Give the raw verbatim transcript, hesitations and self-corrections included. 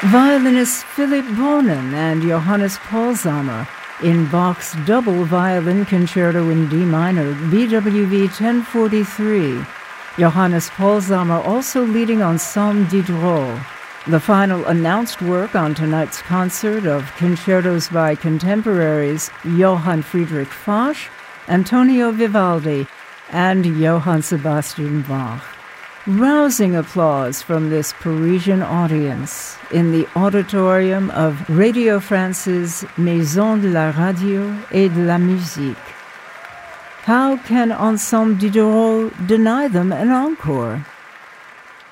Violinists Philipp Bohnen and Johannes Polsamer in Bach's Double Violin Concerto in D minor, B W V ten forty-three. Johannes Polsamer also leading Ensemble Diderot. The final announced work on tonight's concert of concertos by contemporaries Johann Friedrich Fasch, Antonio Vivaldi, and Johann Sebastian Bach. Rousing applause from this Parisian audience in the auditorium of Radio France's Maison de la Radio et de la Musique. How can Ensemble Diderot deny them an encore?